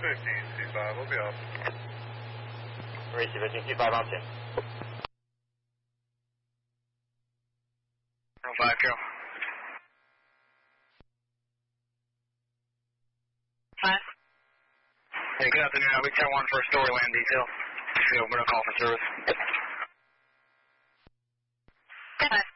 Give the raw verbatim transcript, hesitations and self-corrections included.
fifteen, C five, we'll be off. Three, C fifteen, C five on ten. oh five, go. Five. Hey, good afternoon. I'll be ten one for Storyland detail. We're going to call for service. Five.